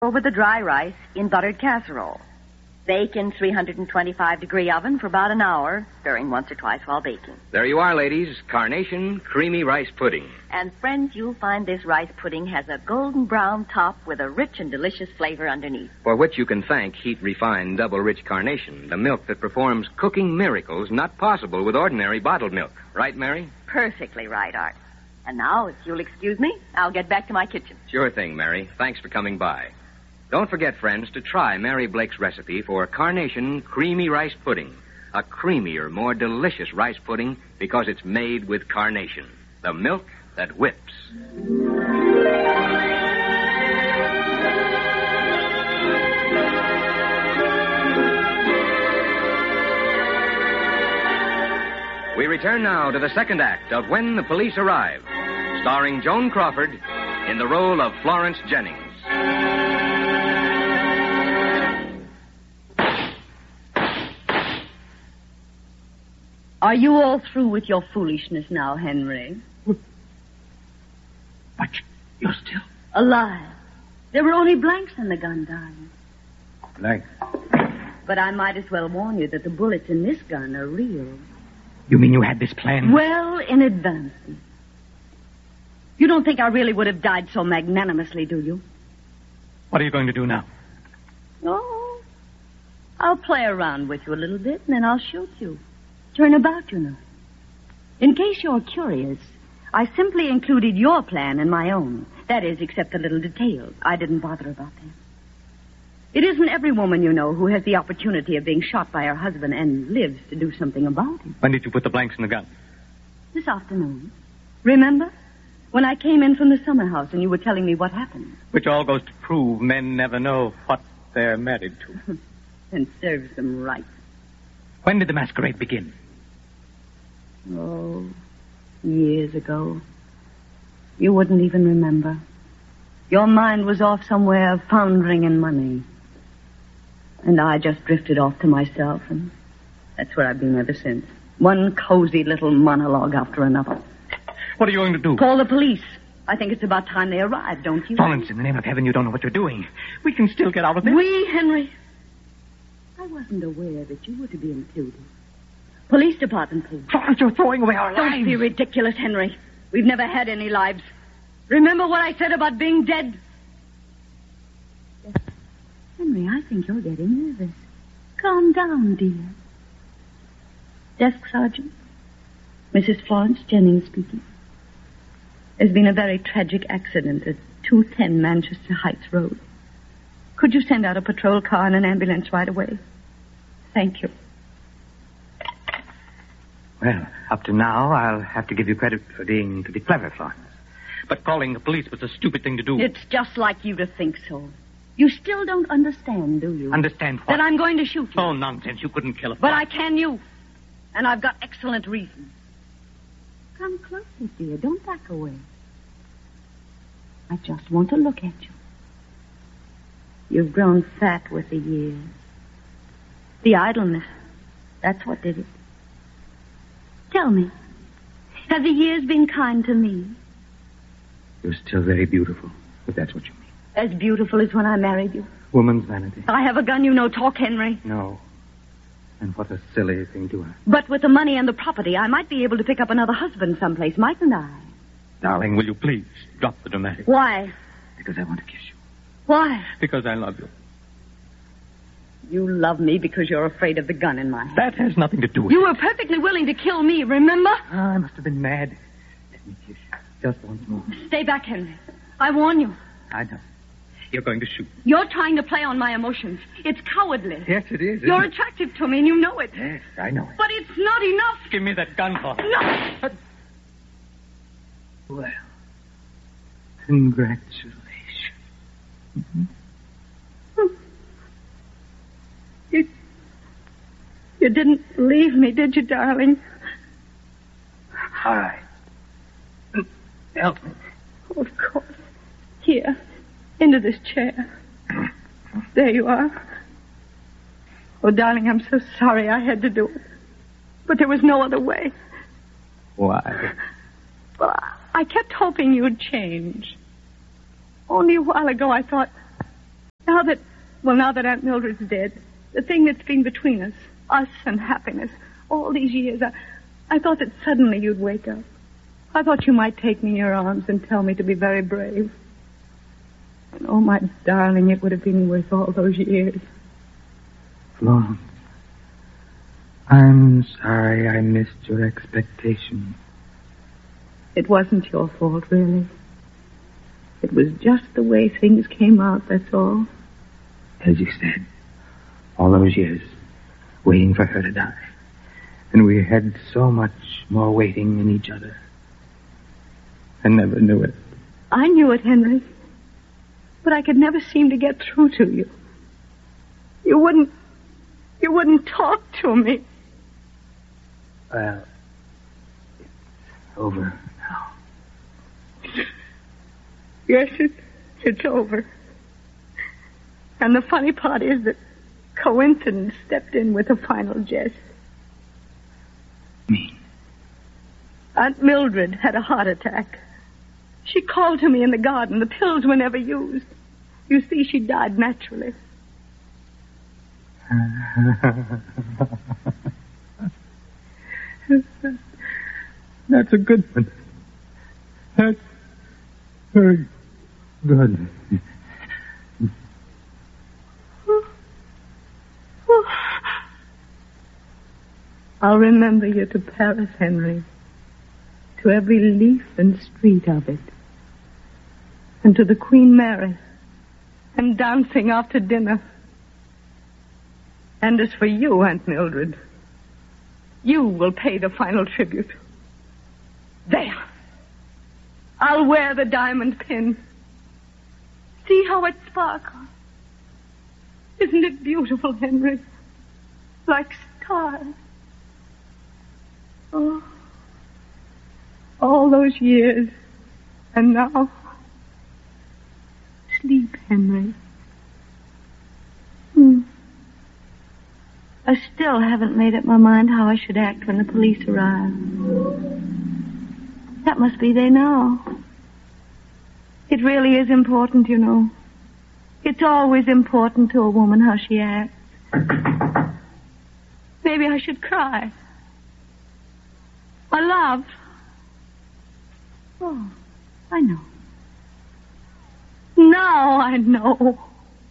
Over the dry rice in buttered casserole. Bake in 325-degree oven for about an hour, stirring once or twice while baking. There you are, ladies. Carnation creamy rice pudding. And friends, you'll find this rice pudding has a golden brown top with a rich and delicious flavor underneath. For which you can thank heat-refined double-rich Carnation, the milk that performs cooking miracles not possible with ordinary bottled milk. Right, Mary? Perfectly right, Art. And now, if you'll excuse me, I'll get back to my kitchen. Sure thing, Mary. Thanks for coming by. Don't forget, friends, to try Mary Blake's recipe for Carnation creamy rice pudding. A creamier, more delicious rice pudding because it's made with Carnation, the milk that whips. We return now to the second act of When the Police Arrive, starring Joan Crawford in the role of Florence Jennings. Are you all through with your foolishness now, Henry? But you're still... Alive. There were only blanks in the gun, darling. Blanks? But I might as well warn you that the bullets in this gun are real. You mean you had this plan? Well, in advance. You don't think I really would have died so magnanimously, do you? What are you going to do now? Oh, I'll play around with you a little bit, and then I'll shoot you. Turn about, you know. In case you're curious, I simply included your plan in my own. That is, except the little details. I didn't bother about them. It isn't every woman, you know, who has the opportunity of being shot by her husband and lives to do something about it. When did you put the blanks in the gun? This afternoon. Remember? When I came in from the summer house and you were telling me what happened. Which all goes to prove men never know what they're married to. And serves them right. When did the masquerade begin? Oh, years ago. You wouldn't even remember. Your mind was off somewhere foundering in money. And I just drifted off to myself, and that's where I've been ever since. One cozy little monologue after another. What are you going to do? Call the police. I think it's about time they arrived, don't you? Florence, in the name of heaven, you don't know what you're doing. We can still get out of this. We, Henry? I wasn't aware that you were to be included. Police department, please. Florence, you're throwing away our lives. Don't be ridiculous, Henry. We've never had any lives. Remember what I said about being dead? Henry, I think you're getting nervous. Calm down, dear. Desk sergeant. Mrs. Florence Jennings speaking. There's been a very tragic accident at 210 Manchester Heights Road. Could you send out a patrol car and an ambulance right away? Thank you. Well, up to now, I'll have to give you credit for being pretty clever, Florence. But calling the police was a stupid thing to do. It's just like you to think so. You still don't understand, do you? Understand what? That I'm going to shoot you. Oh, nonsense. You couldn't kill a But I can you. And I've got excellent reasons. Come closer, dear. Don't back away. I just want to look at you. You've grown fat with the years. The idleness. That's what did it. Tell me, have the years been kind to me? You're still very beautiful, if that's what you mean. As beautiful as when I married you. Woman's vanity. I have a gun, you know. Talk, Henry. No. And what a silly thing to ask. But with the money and the property, I might be able to pick up another husband someplace, mightn't I? Darling, will you please drop the dramatic? Why? Because I want to kiss you. Why? Because I love you. You love me because you're afraid of the gun in my hand. That has nothing to do with You it. were perfectly willing to kill me, remember? I must have been mad. Let me kiss you. Just once more. Stay back, Henry. I warn you. I know. You're going to shoot. You're trying to play on my emotions. It's cowardly. Yes, it is. You're attractive to me, and you know it. Yes, I know it. But it's not enough. Give me that gun, Florence. No. Well, congratulations. Mm-hmm. You didn't leave me, did you, darling? Hi. Help me. Oh, of course. Here. Into this chair. There you are. Oh, darling, I'm so sorry I had to do it. But there was no other way. Why? Well, I kept hoping you'd change. Only a while ago I thought now that Aunt Mildred's dead, the thing that's been between us and happiness, all these years, I thought that suddenly you'd wake up. I thought you might take me in your arms and tell me to be very brave. And oh, my darling, it would have been worth all those years. Florence, I'm sorry I missed your expectation. It wasn't your fault, really. It was just the way things came out, that's all. As you said, all those years, waiting for her to die. And we had so much more waiting in each other. I never knew it. I knew it, Henry. But I could never seem to get through to you. You wouldn't talk to me. Well, it's over now. Yes, it's over. And the funny part is that coincidence stepped in with a final jest. Me? Aunt Mildred had a heart attack. She called to me in the garden. The pills were never used. You see, she died naturally. That's a good one. That's very good. I'll remember you to Paris, Henry. To every leaf and street of it. And to the Queen Mary. And dancing after dinner. And as for you, Aunt Mildred, you will pay the final tribute. There. I'll wear the diamond pin. See how it sparkles. Isn't it beautiful, Henry? Like stars. Oh. All those years. And now. Sleep, Henry. I still haven't made up my mind how I should act when the police arrive. That must be they now. It really is important, you know. It's always important to a woman how she acts. Maybe I should cry. My love. Oh, I know. Now I know.